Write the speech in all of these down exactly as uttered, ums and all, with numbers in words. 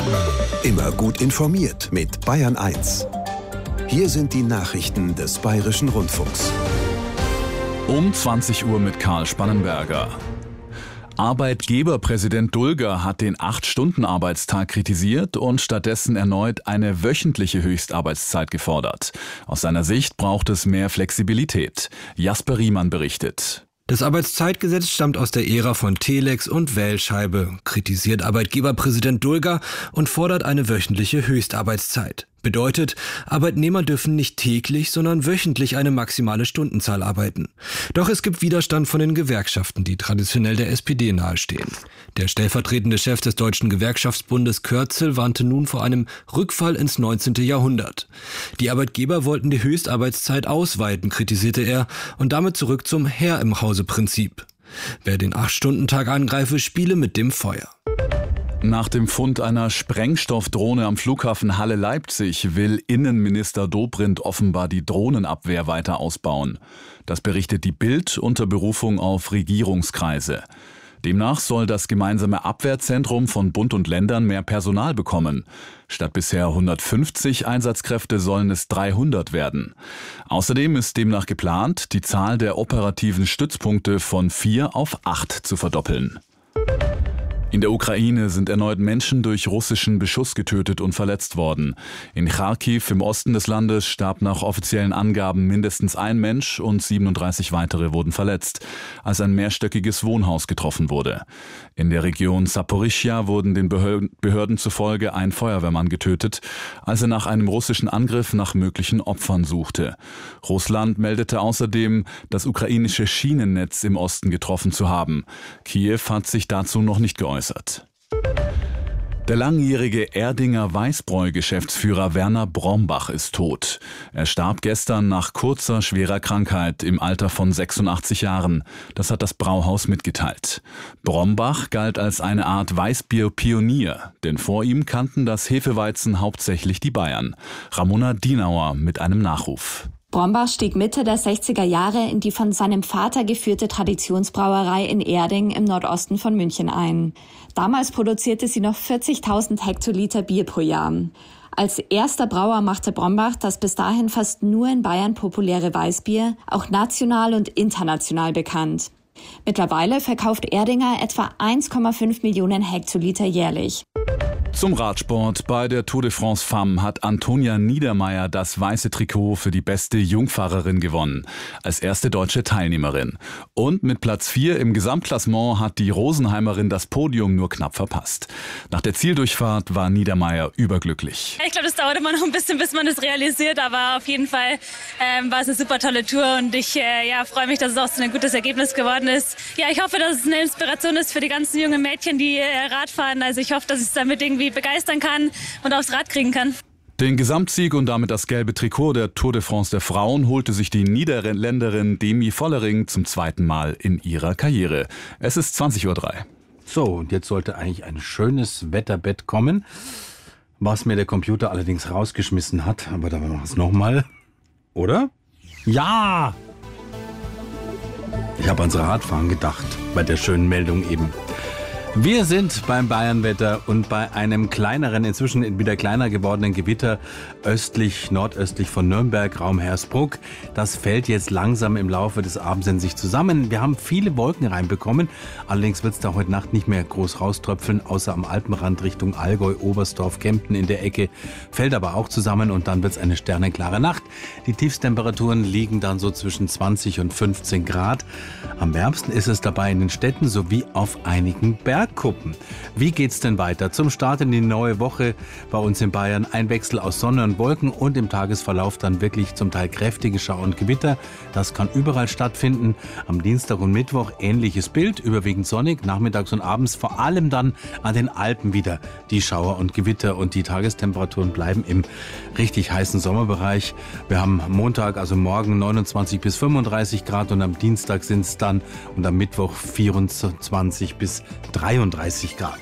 Immer gut informiert mit Bayern eins. Hier sind die Nachrichten des Bayerischen Rundfunks. Um zwanzig Uhr mit Karl Spannenberger. Arbeitgeberpräsident Dulger hat den acht-Stunden-Arbeitstag kritisiert und stattdessen erneut eine wöchentliche Höchstarbeitszeit gefordert. Aus seiner Sicht braucht es mehr Flexibilität. Jasper Riemann berichtet. Das Arbeitszeitgesetz stammt aus der Ära von Telex und Wählscheibe, kritisiert Arbeitgeberpräsident Dulger und fordert eine wöchentliche Höchstarbeitszeit. Bedeutet, Arbeitnehmer dürfen nicht täglich, sondern wöchentlich eine maximale Stundenzahl arbeiten. Doch es gibt Widerstand von den Gewerkschaften, die traditionell der S P D nahestehen. Der stellvertretende Chef des Deutschen Gewerkschaftsbundes Kürzel warnte nun vor einem Rückfall ins neunzehnte Jahrhundert. Die Arbeitgeber wollten die Höchstarbeitszeit ausweiten, kritisierte er, und damit zurück zum Herr-im-Hause-Prinzip. Wer den acht-Stunden-Tag angreife, spiele mit dem Feuer. Nach dem Fund einer Sprengstoffdrohne am Flughafen Halle-Leipzig will Innenminister Dobrindt offenbar die Drohnenabwehr weiter ausbauen. Das berichtet die Bild unter Berufung auf Regierungskreise. Demnach soll das gemeinsame Abwehrzentrum von Bund und Ländern mehr Personal bekommen. Statt bisher hundertfünfzig Einsatzkräfte sollen es dreihundert werden. Außerdem ist demnach geplant, die Zahl der operativen Stützpunkte von vier auf acht zu verdoppeln. In der Ukraine sind erneut Menschen durch russischen Beschuss getötet und verletzt worden. In Charkiw im Osten des Landes starb nach offiziellen Angaben mindestens ein Mensch und siebenunddreißig weitere wurden verletzt, als ein mehrstöckiges Wohnhaus getroffen wurde. In der Region Saporischschja wurden den Behörden zufolge ein Feuerwehrmann getötet, als er nach einem russischen Angriff nach möglichen Opfern suchte. Russland meldete außerdem, das ukrainische Schienennetz im Osten getroffen zu haben. Kiew hat sich dazu noch nicht geäußert. Der langjährige Erdinger Weißbräu-Geschäftsführer Werner Brombach ist tot. Er starb gestern nach kurzer, schwerer Krankheit im Alter von sechsundachtzig Jahren. Das hat das Brauhaus mitgeteilt. Brombach galt als eine Art Weißbier-Pionier, denn vor ihm kannten das Hefeweizen hauptsächlich die Bayern. Ramona Dienauer mit einem Nachruf. Brombach stieg Mitte der sechziger Jahre in die von seinem Vater geführte Traditionsbrauerei in Erding im Nordosten von München ein. Damals produzierte sie noch vierzigtausend Hektoliter Bier pro Jahr. Als erster Brauer machte Brombach das bis dahin fast nur in Bayern populäre Weißbier auch national und international bekannt. Mittlerweile verkauft Erdinger etwa eins Komma fünf Millionen Hektoliter jährlich. Zum Radsport. Bei der Tour de France Femme hat Antonia Niedermaier das weiße Trikot für die beste Jungfahrerin gewonnen, als erste deutsche Teilnehmerin. Und mit Platz vier im Gesamtklassement hat die Rosenheimerin das Podium nur knapp verpasst. Nach der Zieldurchfahrt war Niedermaier überglücklich. Ich glaube, das dauert immer noch ein bisschen, bis man das realisiert, aber auf jeden Fall ähm, war es eine super tolle Tour und ich äh, ja, freue mich, dass es auch so ein gutes Ergebnis geworden ist. Ja, ich hoffe, dass es eine Inspiration ist für die ganzen jungen Mädchen, die äh, Rad fahren. Also ich hoffe, dass ich es damit irgendwie begeistern kann und aufs Rad kriegen kann. Den Gesamtsieg und damit das gelbe Trikot der Tour de France der Frauen holte sich die Niederländerin Demi Vollering zum zweiten Mal in ihrer Karriere. Es ist zwanzig Uhr drei. So, und jetzt sollte eigentlich ein schönes Wetterbett kommen, was mir der Computer allerdings rausgeschmissen hat. Aber da machen wir es nochmal. Oder? Ja! Ich habe ans Radfahren gedacht, bei der schönen Meldung eben. Wir sind beim Bayernwetter und bei einem kleineren, inzwischen wieder kleiner gewordenen Gewitter östlich, nordöstlich von Nürnberg, Raum Hersbruck. Das fällt jetzt langsam im Laufe des Abends in sich zusammen. Wir haben viele Wolken reinbekommen. Allerdings wird es da heute Nacht nicht mehr groß rauströpfeln, außer am Alpenrand Richtung Allgäu, Oberstdorf, Kempten in der Ecke. Fällt aber auch zusammen und dann wird es eine sternenklare Nacht. Die Tiefstemperaturen liegen dann so zwischen zwanzig und fünfzehn Grad. Am wärmsten ist es dabei in den Städten sowie auf einigen Bergen. Kuppen. Wie geht's denn weiter? Zum Start in die neue Woche bei uns in Bayern ein Wechsel aus Sonne und Wolken und im Tagesverlauf dann wirklich zum Teil kräftige Schauer und Gewitter. Das kann überall stattfinden. Am Dienstag und Mittwoch ähnliches Bild, überwiegend sonnig, nachmittags und abends vor allem dann an den Alpen wieder die Schauer und Gewitter und die Tagestemperaturen bleiben im richtig heißen Sommerbereich. Wir haben Montag, also morgen neunundzwanzig bis fünfunddreißig Grad und am Dienstag sind es dann und am Mittwoch vierundzwanzig bis dreiunddreißig Grad.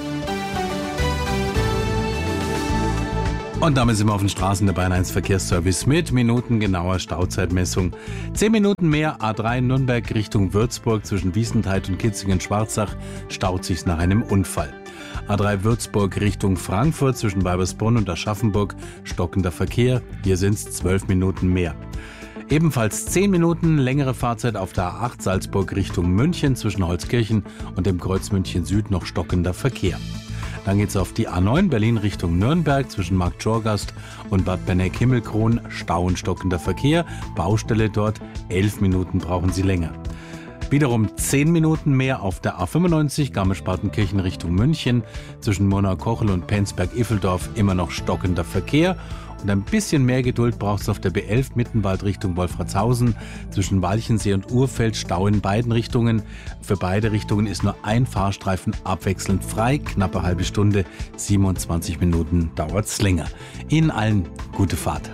Und damit sind wir auf den Straßen der Bayern eins Verkehrsservice mit minutengenauer Stauzeitmessung. Zehn Minuten mehr A drei Nürnberg Richtung Würzburg zwischen Wiesentheit und Kitzingen-Schwarzach staut sich's nach einem Unfall. A drei Würzburg Richtung Frankfurt zwischen Weibersbrunn und Aschaffenburg stockender Verkehr. Hier sind es zwölf Minuten mehr. Ebenfalls zehn Minuten längere Fahrzeit auf der A acht Salzburg Richtung München zwischen Holzkirchen und dem Kreuz München Süd noch stockender Verkehr. Dann geht's auf die A neun Berlin Richtung Nürnberg zwischen Marktschorgast und Bad Benneck-Himmelkron. Stau und stockender Verkehr. Baustelle dort. elf Minuten brauchen Sie länger. Wiederum zehn Minuten mehr auf der A fünfundneunzig Garmisch-Partenkirchen Richtung München zwischen Murnau-Kochel und Penzberg-Iffeldorf immer noch stockender Verkehr. Und ein bisschen mehr Geduld braucht es auf der B elf Mittenwald Richtung Wolfratshausen. Zwischen Walchensee und Urfeld Stau in beiden Richtungen. Für beide Richtungen ist nur ein Fahrstreifen abwechselnd frei. Knappe halbe Stunde, siebenundzwanzig Minuten dauert es länger. Ihnen allen gute Fahrt.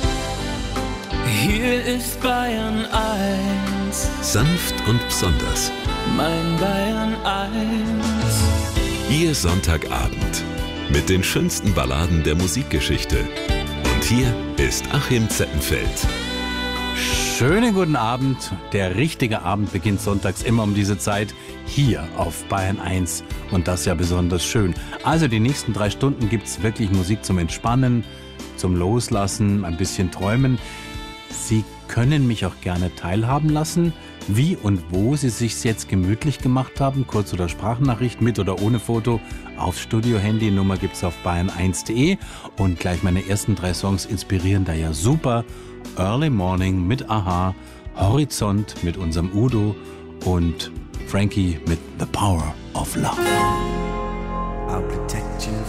Hier ist Bayern eins. Sanft und besonders. Mein Bayern eins. Ihr Sonntagabend mit den schönsten Balladen der Musikgeschichte. Und hier ist Achim Zeppenfeld. Schönen guten Abend. Der richtige Abend beginnt sonntags immer um diese Zeit hier auf Bayern eins. Und das ja besonders schön. Also die nächsten drei Stunden gibt es wirklich Musik zum Entspannen, zum Loslassen, ein bisschen träumen. Sie können mich auch gerne teilhaben lassen, wie und wo Sie sich jetzt gemütlich gemacht haben. Kurz- oder Sprachnachricht mit oder ohne Foto. Aufs Studio-Handy, Nummer gibt's auf bayern eins punkt de. Und gleich meine ersten drei Songs inspirieren da ja super. Early Morning mit Aha, Horizont mit unserem Udo und Frankie mit The Power of Love.